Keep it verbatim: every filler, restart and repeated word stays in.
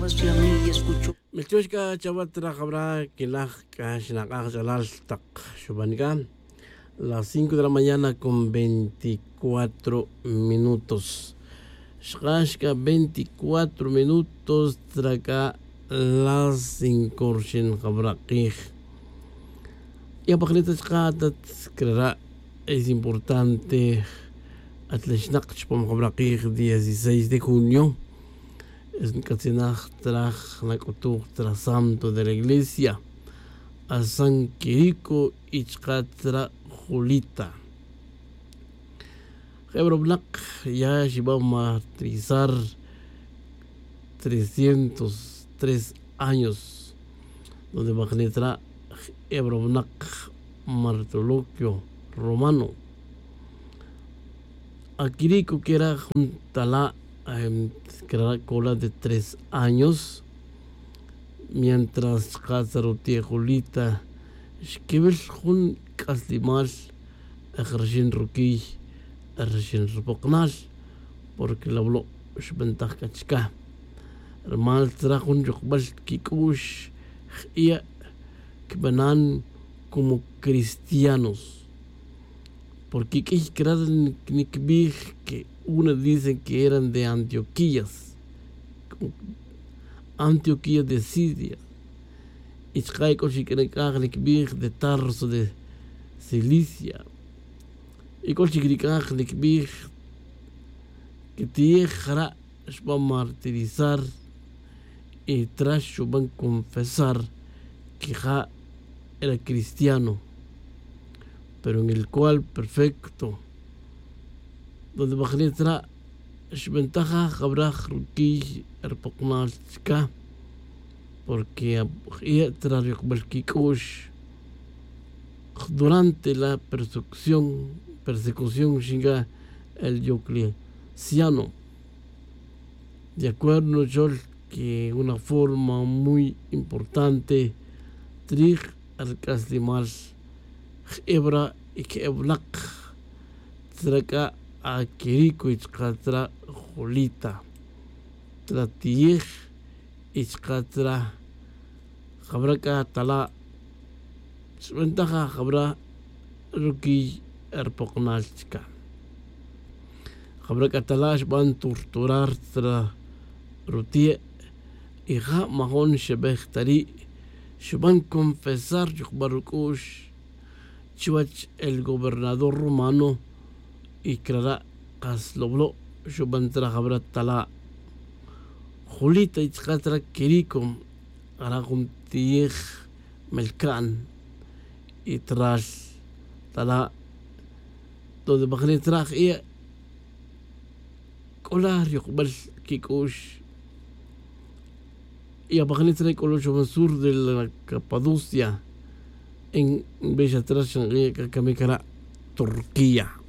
nuevas fui a mí y escucho. Melchushka chabatra cabra kilaj kashnakaj jalal tak shubangan. Las cinco de la mañana con veinticuatro minutos. Shkashka veinticuatro minutos traka las incorshin cabra kij. Y a paquetes katat crera es importante atleshnak chpom cabra kij dieciséis de junio. Es un catinaj traj la cotur santo de la iglesia a San Quirico y Chkatra Julita. Hebro Black ya lleva a martirizar trescientos tres años, donde magnetra Hebro Black martoloquio romano. A Quirico que era junto a la que era cola de tres años, mientras Cazarotie Julita esquivel jun caslimal ejercen ruki ejercen repoknal porque la habló shbentaj kachka hermal trajun yokbal kikush ia que como cristianos porque que crean que una dicen que eran de Antioquías, Antioquía de Siria, y de Tarso de Cilicia, y que tierra va a martirizar y tras van a confesar que ja era cristiano, pero en el cual perfecto donde Bajanitra ventaja habrá ruki erpoknal chica porque ella trajo belkikush durante la persecución persecución llega el Diocleciano de acuerdo yo que una forma muy importante trij al caslimal hebra y que eblak traca a Quirico y Chkatra Julita Tratij y Chkatra Jabraka Tala ventaja Jabra Ruki Erpoknalchka Jabraka Talash van torturar tra Rutie y Ja Mahon Shebechtari Shuban confesar Yukbarukush Chuach el gobernador romano y creará Casloblo, Shubantra Jabra Tala, Julita y Chkatra Quirico, Araguntiej Melcan y Tras Tala, donde Bajani Traj y Colar Yokbal Kikush y a Bajani Traj Colosho sur de la Capadocia en Bella Trash, Kamikara, Turquía.